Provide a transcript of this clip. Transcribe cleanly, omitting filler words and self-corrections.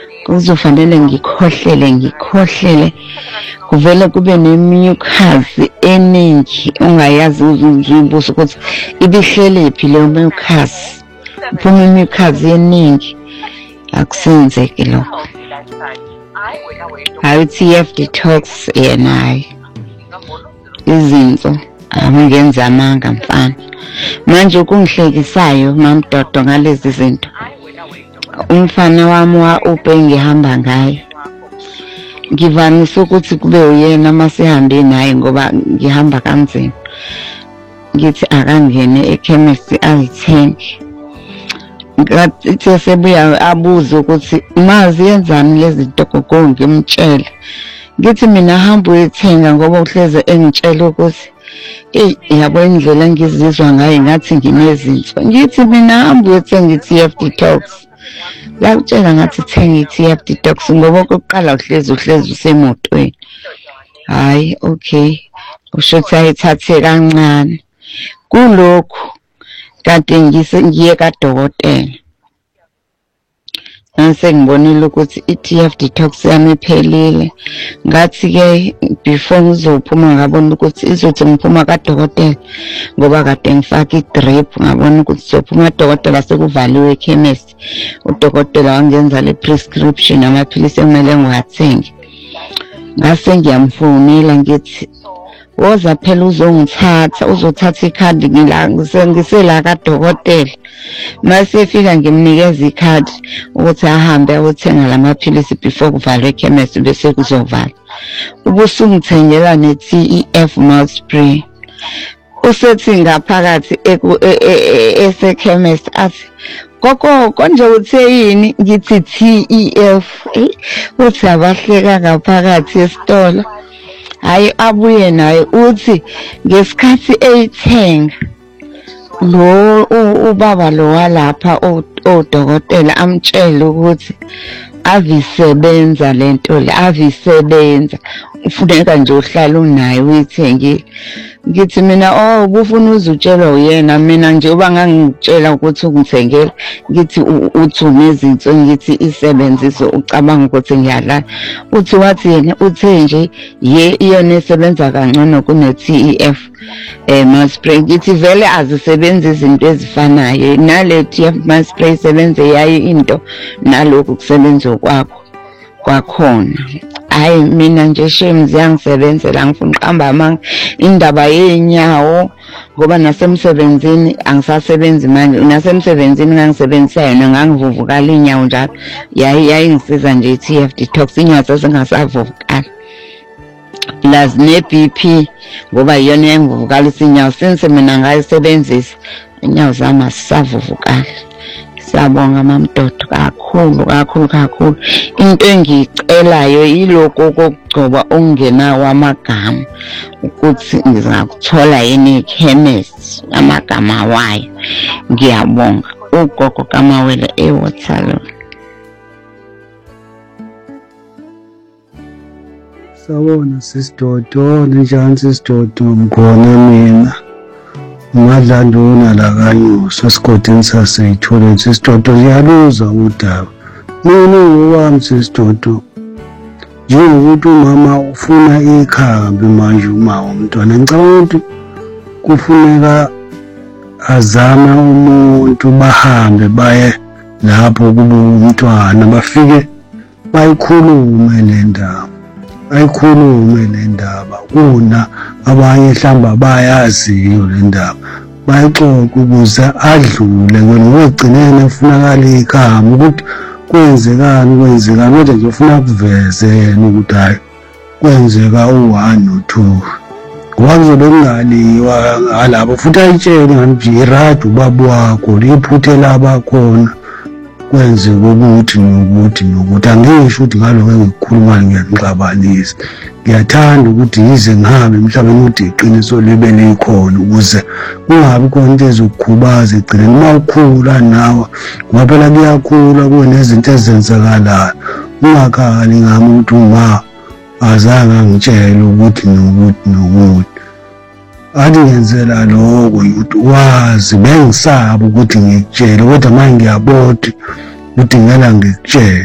kuzofanele ngikhohlele kuvele kube nemucus eningi ungayazi uzibuza ukuthi ibihlelephi leyo mucus uphuma imucus eningi akusenzeki lokho hayi TF detox yena izinto angenza amanga mfana manje ukungihlekisayo mamdodo ngalezi zinto umfana wami wa-Uber ngihamba ngaye ngivamise ukuthi kube uyena masihambe naye ngoba ngihamba kanzima ngithi akangene ekhemisi ayithenge ngathi sebuya abuza ukuthi mazi yenzani lezi zinto gogo ngimtshela ngithi mina hamba uyithenga ngoba uhleze engitshela ukuthi yabo indlela ngizizwa ngayo ngathi nginezinto ngithi mina hamba uyithenga i-TF detox yakutshela ngathi thenga i-TF detox ngoba okokuqala uhlezi usemotweni hayi okay usho ukuthi ayithathe kancane kulokhu kanti ngiye kadokotela sengibonile ukuthi i-TF detox yami iphelile ngathi ke before ngizophuma ngabona ukuthi izothi ngiphuma kadokotela ngoba kade ngifaka i-drip ngabona ukuthi sizophuma kadokotela sekuvaliwe ekhemisi udokotela wangenza le prescription amaphilisi ekumele ngiwathenge ngase ngiyamfonela ngithi woza phela uzongithatha uzothatha ikhadi ngisela kadokotela mase efika ngimnikeza ikhadi ukuthi ahambe ayothenga lamaphilisi before kuvalwe ekhemisi bese kuzovala ubusungithengela ne-TEF mouth spray usethi ngaphakathi esekhemisi athi koko konje uthe yini ngithi TEF uthi abahleka ngaphakathi esitolo hayi abuye naye uthi ngesikhathi eyithenga lo ubaba lo walapha odokotela amtshela ukuthi avisebenza lento le avisebenza ufuneka nje uhlala unaye uyithengile ngithi mina ubufuna uzutshelwa uyena mina nje uba ngangitshela ukuthi ungithengele ngithi uthi unezinto ngithi isebenzise ucabanga ukuthi ngiyadlala uthi wathi yena uthe nje iyona esebenza kangcono kune-TEF mouth spray ngithi vele azisebenzi izinto ezifanayo nale TEF mouth spray isebenze yayo into nalokhu kusebenza kwakhona hayi mina nje shame ziyangisebenzela ngifuna uqamba amanga indaba yenyawo ngoba nasemsebenzini angisasebenzi manje nasemsebenzini ngangisebenzisa yona ngangivuvukala inyawo njalo yayingisiza nje i-TF detox inyawo zazingasavuvukala plus ne-BP ngoba iyona yangivuvukalisa inyawo since mina ngayisebenzisa inyawo zami azisavuvukala siyabonga mamdodo kakhulu into engicelayo yiloko kokugcoba ongenawo amagama ukuthi ngizakuthola yini ekhemisi amagama wayo ngiyabonga ugogo kaMawela eWaterloo. Sawona sisidodo njani sisidodo ngona mina uMadlanduna la kaNyusa esigodini saseyithole sisidodo siyaluza udaba mina ngowami sisidodo njengokuthi umama ufuna ikhambi manje uma umntwana ngicabanga ukuthi kufuneka azame umuntu bahambe baye lapho kube umntwana bafike bayikhulume le ndaba kuna abanye mhlamba bayaziyo le ndaba bayixoxe ukuze adlule ngokugcinene kufunakala ikhambi ukuthi kwenzekani kodwa nje ufuna kuvezeni ukuthi hayi kwenzeka u1 no2 ngoba kuzobe kungaliwa alabo futhi ayitshele ngani nje iradu ubaba wakho liphuthe labakhona kwenzeka ukuthi nokuthi angisho ukuthi ngaloko engikukhuluma ngiyanixabanisa ngiyathanda ukuthi yize ngihambe emhlabeni ukuthi iqiniso libe likhona ukuze kungabi khona into ezokukhubaza egcineni uma ukhula nawe ngoba phela kuyakhula kunezinto ezenzakalayo ungakhali ngami ukuthi uma azange angitshele ukuthi nokuthi athi ngenzela lokho ukuthi wazi bengisaba ukuthi ngikutshele kodwa manje ngiyabona ukuthi ngela ngikutshele.